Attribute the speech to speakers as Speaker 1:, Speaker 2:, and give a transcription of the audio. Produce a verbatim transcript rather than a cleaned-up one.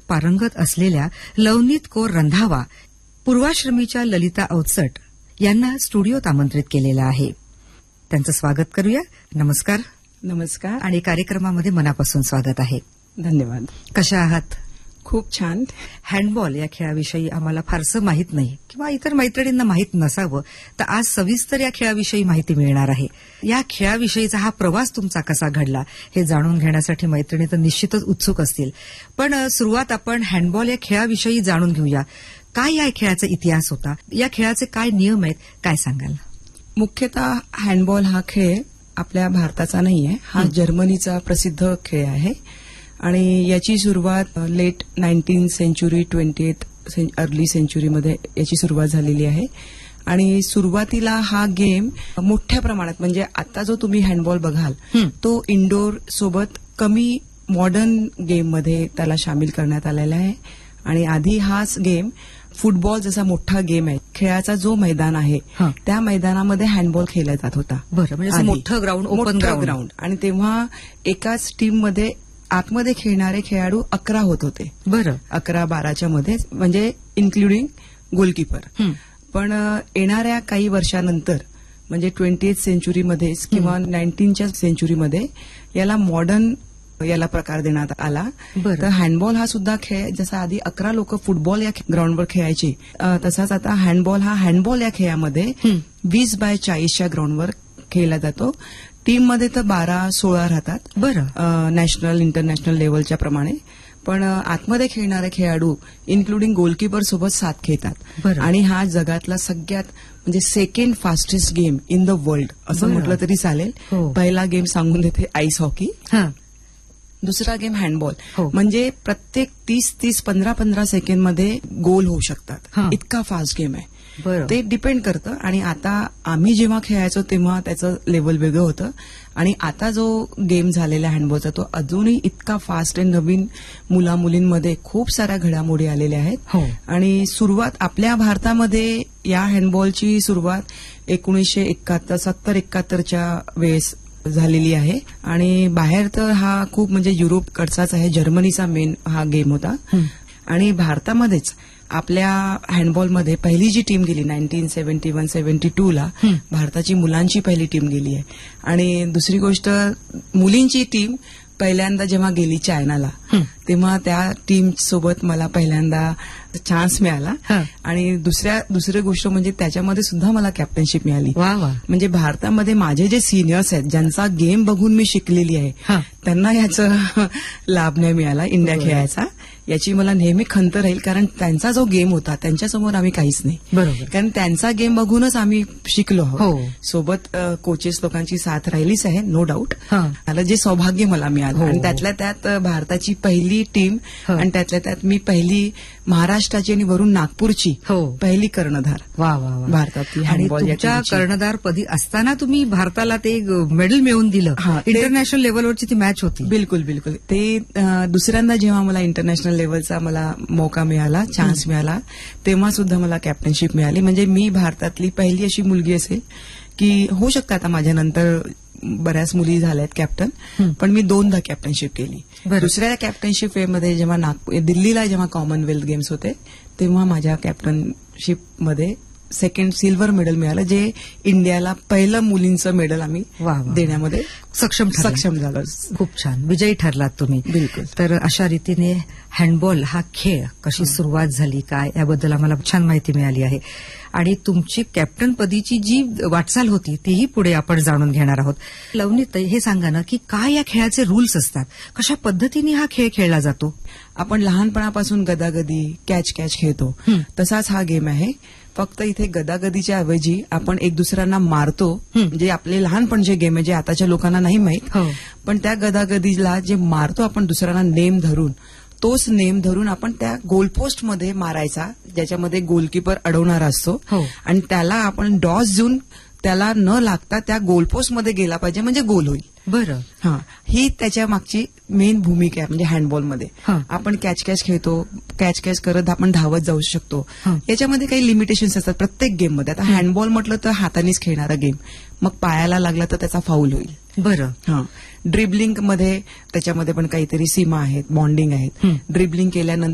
Speaker 1: पारंगत असलेल्या लवनीत कौर रंधावा, पूर्वाश्रमीच्या ललिता अवचट यांना स्टुडिओत आमंत्रित केलेलं आहे. त्यांचं स्वागत करूया. नमस्कार.
Speaker 2: नमस्कार.
Speaker 1: आणि कार्यक्रमामध्ये मनापासून स्वागत आहे.
Speaker 2: धन्यवाद.
Speaker 1: कशा आहात?
Speaker 2: खूप छान.
Speaker 1: हँडबॉल या खेळाविषयी आम्हाला फारसं माहीत नाही किंवा इतर मैत्रिणींना माहीत नसावं, तर आज सविस्तर या खेळाविषयी माहिती मिळणार आहे. या खेळाविषयीचा हा प्रवास तुमचा कसा घडला हे जाणून घेण्यासाठी मैत्रिणी तर निश्चितच उत्सुक असतील. पण सुरुवात आपण हँडबॉल या खेळाविषयी जाणून घेऊया. काय या खेळाचा इतिहास होता, या खेळाचे काय नियम आहेत, काय सांगाल?
Speaker 2: मुख्यतः हँडबॉल हा खेळ आपल्या भारताचा नाहीये, हा जर्मनीचा प्रसिद्ध खेळ आहे आणि याची सुरुवात late nineteen century twenty early सेंचुरीमध्ये याची सुरुवात झालेली आहे. आणि सुरुवातीला हा गेम मोठ्या प्रमाणात, म्हणजे आता जो तुम्ही हँडबॉल बघाल तो इंडोर सोबत कमी मॉडर्न गेममध्ये त्याला सामील करण्यात आलेला आहे. आणि आधी हाच गेम फुटबॉल जसा मोठा गेम आहे, खेळाचा जो मैदान आहे त्या मैदानामध्ये हँडबॉल खेळला जात होता.
Speaker 1: बरं, म्हणजे मोठं ग्राउंड, ओपन
Speaker 2: ग्राउंड. आणि तेव्हा एकाच टीममध्ये आतमध्ये खेळणारे खेळाडू अकरा होत होते.
Speaker 1: बरं,
Speaker 2: अकरा बाराच्या मध्ये, म्हणजे इन्क्लुडिंग गोलकीपर. पण येणाऱ्या काही वर्षानंतर म्हणजे ट्वेंटी एथ सेंचुरीमध्येच किंवा नाईन्टीनच्या सेंचुरीमध्ये याला मॉडर्न याला प्रकार देण्यात आला. तर हँडबॉल हा सुद्धा खेळ, जसा आधी अकरा लोक फुटबॉल या ग्राउंडवर खेळायचे, तसाच आता हँडबॉल हा हँडबॉल या खेळामध्ये वीस बाय चाळीसच्या ग्राउंडवर खेळला जातो. टीममध्ये तर बारा सोळा राहतात.
Speaker 1: बरं,
Speaker 2: नॅशनल इंटरनॅशनल लेवलच्या प्रमाणे. पण आतमध्ये खेळणारे खेळाडू इन्क्लुडिंग गोलकीपर सोबत सात खेळतात. आणि हा जगातला सगळ्यात म्हणजे second fastest game in the world असं म्हटलं तरी चालेल. पहिला गेम सांगून देते आईस हॉकी, दुसरा गेम हँडबॉल. म्हणजे प्रत्येक तीस तीस पंधरा पंधरा सेकंडमध्ये गोल होऊ शकतात, इतका फास्ट गेम आहे. ते डिपेंड करतं. आणि आता आम्ही जेव्हा खेळायचो तेव्हा त्याचं लेवल वेगळं होतं आणि आता जो गेम झालेला हँडबॉलचा तो अजूनही इतका फास्ट आहे. नवीन मुला मुलींमध्ये खूप साऱ्या घडामोडी आलेल्या आहेत. आणि सुरुवात आपल्या भारतामध्ये या हँडबॉलची सुरुवात एकोणीसशे एकाहत्तर सत्तर एकाहत्तरच्या वेळेस झालेली आहे. आणि बाहेर तर हा खूप म्हणजे युरोपकडचाच आहे, जर्मनीचा मेन हा गेम होता. आणि भारतामध्येच आपल्या हँडबॉलमध्ये पहिली जी टीम गेली nineteen seventy one seventy two ला भारताची मुलांची पहिली टीम गेली आहे. आणि दुसरी गोष्ट, मुलींची टीम पहिल्यांदा जेव्हा गेली चायनाला तेव्हा त्या टीम सोबत मला पहिल्यांदा चान्स मिळाला. आणि दुसऱ्या दुसरी गोष्ट म्हणजे त्याच्यामध्ये सुद्धा मला कॅप्टनशिप मिळाली. म्हणजे भारतामध्ये माझे जे सिनियर्स आहेत, ज्यांचा गेम बघून मी शिकलेली आहे, त्यांना याचा लाभ नाही मिळाला इंडिया खेळायचा. याची मला नेहमी खंत राहील, कारण त्यांचा जो गेम होता त्यांच्यासमोर आम्ही काहीच नाही. बरोबर, कारण त्यांचा गेम बघूनच आम्ही शिकलो आहोत. सोबत कोचेस लोकांची साथ राहिलीच आहे, नो डाऊट. मला जे सौभाग्य मला मिळालं, आणि त्यातल्या त्यात भारताची पहिली टीम, आणि त्यातल्या त्यात मी पहिली महाराष्ट्राची आणि वरून नागपूरची पहिली कर्णधार भारतातली.
Speaker 1: आणि तुमच्या कर्णधार पदी असताना तुम्ही भारताला ते मेडल मिळवून दिलं. इंटरनॅशनल लेव्हलवरची ती मॅच होती.
Speaker 2: बिलकुल बिलकुल. ते दुसऱ्यांदा जेव्हा मला इंटरनॅशनल लेव्हलचा मला मौका मिळाला, चान्स मिळाला, तेव्हा सुद्धा मला कॅप्टनशिप मिळाली. म्हणजे मी भारतातली पहिली अशी मुलगी असेल की, होऊ शकतं आता माझ्यानंतर बऱ्याच मुली झाल्यात कॅप्टन, पण मी दोनदा कॅप्टनशिप केली. दुसऱ्या कॅप्टनशिप मध्ये जेव्हा नागपूर दिल्लीला जेव्हा कॉमनवेल्थ गेम्स होते तेव्हा माझ्या कॅप्टनशिपमध्ये सेकंड सिल्वर मेडल मिळालं, जे इंडियाला पहिलं मुलींचं मेडल आम्ही देण्यामध्ये सक्षम सक्षम झालो.
Speaker 1: खूप छान, विजयी ठरलात तुम्ही.
Speaker 2: बिलकुल.
Speaker 1: तर अशा रीतीने हँडबॉल हा खेळ कशी सुरुवात झाली काय याबद्दल आम्हाला छान माहिती मिळाली आहे. आणि तुमची कॅप्टनपदीची जी वाटचाल होती तीही पुढे आपण जाणून घेणार आहोत. लवनीत, हे सांगा ना की काय या खेळाचे रूल्स असतात, कशा पद्धतीने हा खेळ खेळला जातो?
Speaker 2: आपण लहानपणापासून गदागदी कॅच कॅच खेळतो, तसाच हा गेम आहे. फक्त इथे गदागदीच्या ऐवजी आपण एक दुसऱ्यांना मारतो. म्हणजे आपले लहानपण जे गेम आहे, जे आताच्या लोकांना नाही माहीत, पण त्या गदागदीला जे मारतो आपण दुसऱ्यांना नेम धरून, तोच नेम धरून आपण त्या गोलपोस्टमध्ये मारायचा, ज्याच्यामध्ये गोलकीपर अडवणारा असतो. आणि त्याला आपण डॉस देऊन त्याला न लागता त्या गोलपोस्टमध्ये गेला पाहिजे, म्हणजे गोल होईल.
Speaker 1: बरं,
Speaker 2: हा, ही त्याच्या मागची मेन भूमिका आहे. म्हणजे हँडबॉलमध्ये आपण कॅच कॅच खेळतो, कॅच कॅच करत आपण धावत जाऊ शकतो. याच्यामध्ये काही लिमिटेशन्स असतात प्रत्येक गेममध्ये. आता हँडबॉल म्हटलं तर हातानेच खेळणारा गेम, मग पायाला लागला तर त्याचा फाऊल होईल.
Speaker 1: बरं,
Speaker 2: हा. ड्रिबलिंग मध्ये त्याच्यामध्ये पण काहीतरी सीमा आहेत, बॉन्डिंग आहेत. ड्रिबलिंग केल्यानंतर